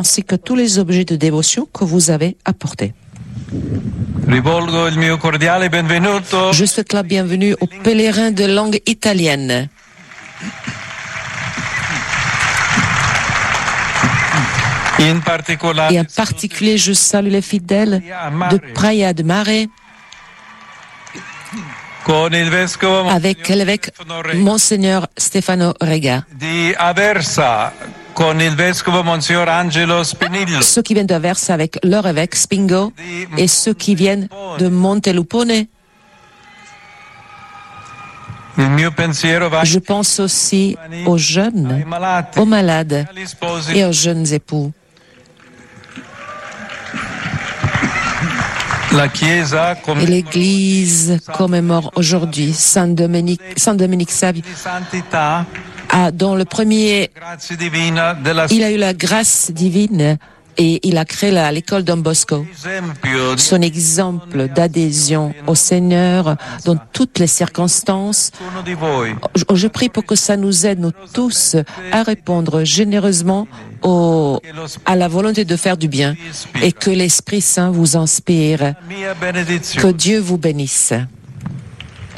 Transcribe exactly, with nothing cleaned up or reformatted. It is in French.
ainsi que tous les objets de dévotion que vous avez apportés. Rivolgo il mio cordiale benvenuto. Je souhaite la bienvenue aux pèlerins de langue italienne. In particolare, Et en particulier, je salue les fidèles de Praia de Mare con il vescovo avec l'évêque Monseigneur Stefano Rega. di Aversa, con il vescovo Monsignor Angelo Spinillo. Ceux qui viennent d'Aversa avec leur évêque Spingo et ceux qui viennent de Montelupone. Il mio pensiero va Je pense aussi aux jeunes, ai malati, aux malades agli sposi. et aux jeunes époux. La Chiesa Et come l'Église commémore aujourd'hui Saint Dominique, Saint Dominique Savio, di santità, a, dont le premier, grazie divina della il a eu la grâce divine et il a créé la- l'école Don Bosco. esempio di Son exemple d'adhésion au Seigneur dans toutes les circonstances. uno di voi. Je, je prie pour que ça nous aide, nous tous, à répondre généreusement au, à la volonté de faire du bien et que l'Esprit Saint vous inspire. Mia benedizione. Que Dieu vous bénisse.